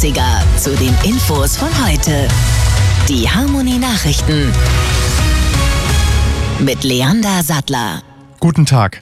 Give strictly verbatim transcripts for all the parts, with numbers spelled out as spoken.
achtziger zu den Infos von heute. Die Harmony Nachrichten mit Leander Sattler. Guten Tag.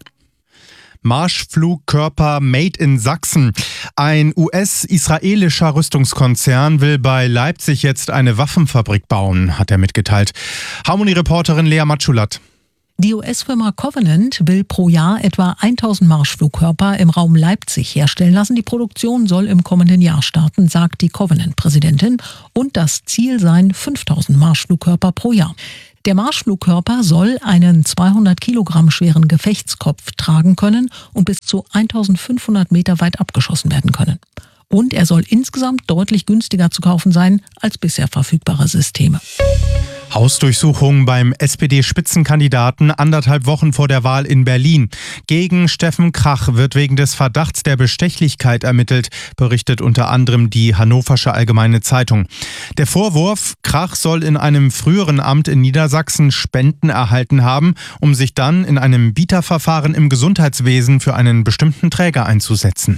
Marschflugkörper Made in Sachsen. Ein U S-israelischer Rüstungskonzern will bei Leipzig jetzt eine Waffenfabrik bauen, hat er mitgeteilt. Harmony-Reporterin Lea Matschulat. Die U S-Firma Covenant will pro Jahr etwa tausend Marschflugkörper im Raum Leipzig herstellen lassen. Die Produktion soll im kommenden Jahr starten, sagt die Covenant-Präsidentin. Und das Ziel seien fünftausend Marschflugkörper pro Jahr. Der Marschflugkörper soll einen zweihundert Kilogramm schweren Gefechtskopf tragen können und bis zu eintausendfünfhundert Meter weit abgeschossen werden können. Und er soll insgesamt deutlich günstiger zu kaufen sein als bisher verfügbare Systeme. Hausdurchsuchung beim S P D-Spitzenkandidaten anderthalb Wochen vor der Wahl in Berlin. Gegen Steffen Krach wird wegen des Verdachts der Bestechlichkeit ermittelt, berichtet unter anderem die Hannoversche Allgemeine Zeitung. Der Vorwurf, Krach soll in einem früheren Amt in Niedersachsen Spenden erhalten haben, um sich dann in einem Bieterverfahren im Gesundheitswesen für einen bestimmten Träger einzusetzen.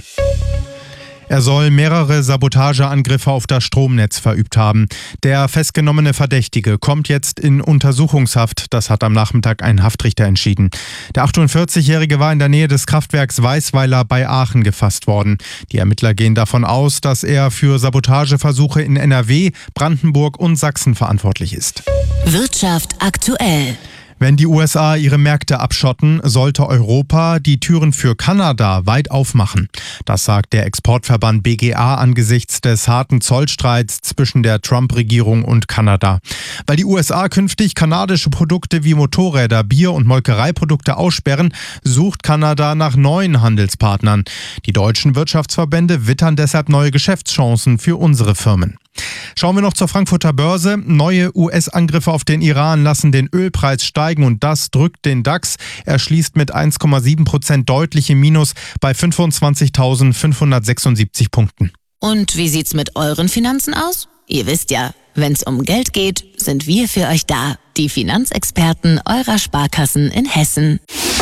Er soll mehrere Sabotageangriffe auf das Stromnetz verübt haben. Der festgenommene Verdächtige kommt jetzt in Untersuchungshaft. Das hat am Nachmittag ein Haftrichter entschieden. Der achtundvierzigjährige war in der Nähe des Kraftwerks Weißweiler bei Aachen gefasst worden. Die Ermittler gehen davon aus, dass er für Sabotageversuche in N R W, Brandenburg und Sachsen verantwortlich ist. Wirtschaft aktuell. Wenn die U S A ihre Märkte abschotten, sollte Europa die Türen für Kanada weit aufmachen. Das sagt der Exportverband B G A angesichts des harten Zollstreits zwischen der Trump-Regierung und Kanada. Weil die U S A künftig kanadische Produkte wie Motorräder, Bier- und Molkereiprodukte aussperren, sucht Kanada nach neuen Handelspartnern. Die deutschen Wirtschaftsverbände wittern deshalb neue Geschäftschancen für unsere Firmen. Schauen wir noch zur Frankfurter Börse. Neue U S-Angriffe auf den Iran lassen den Ölpreis steigen und das drückt den DAX. Er schließt mit eins Komma sieben Prozent deutlich im Minus bei fünfundzwanzigtausendfünfhundertsechsundsiebzig Punkten. Und wie sieht's mit euren Finanzen aus? Ihr wisst ja, wenn's um Geld geht, sind wir für euch da. Die Finanzexperten eurer Sparkassen in Hessen.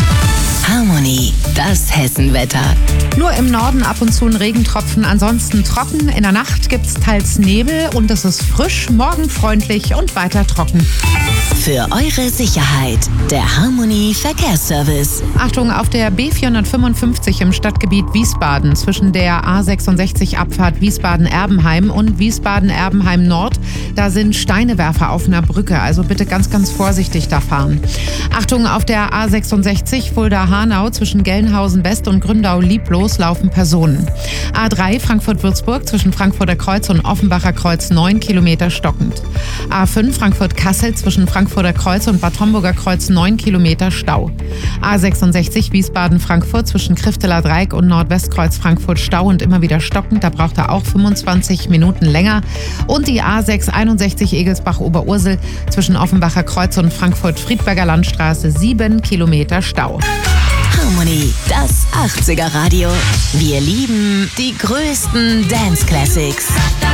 Harmony, das Hessenwetter. Nur im Norden ab und zu ein Regentropfen, ansonsten trocken. In der Nacht gibt's teils Nebel und es ist frisch, morgenfreundlich und weiter trocken. Für eure Sicherheit, der Harmony Verkehrsservice. Achtung, auf der B vierhundertfünfundfünfzig im Stadtgebiet Wiesbaden zwischen der A sechsundsechzig Abfahrt Wiesbaden-Erbenheim und Wiesbaden-Erbenheim Nord. Da sind Steinewerfer auf einer Brücke, also bitte ganz, ganz vorsichtig da fahren. Achtung, auf der A sechsundsechzig Fulda-Hanau zwischen Gelnhausen West und Gründau-Lieblos laufen Personen. A drei Frankfurt-Würzburg zwischen Frankfurter Kreuz und Offenbacher Kreuz neun Kilometer stockend. A fünf Frankfurt-Kassel zwischen Frankfurter Kreuz und Bad Homburger Kreuz neun Kilometer Stau. A sechsundsechzig Wiesbaden-Frankfurt zwischen Krifteler Dreieck und Nordwestkreuz Frankfurt Stau und immer wieder stockend, da braucht er auch fünfundzwanzig Minuten länger. Und die A sechs einundsechzig Egelsbach-Oberursel zwischen Offenbacher Kreuz und Frankfurt-Friedberger Landstraße sieben Kilometer Stau. Harmony, das achtziger Radio. Wir lieben die größten Dance Classics.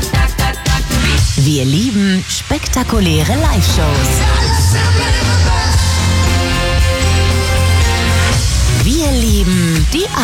Wir lieben spektakuläre Live-Shows. Wir lieben die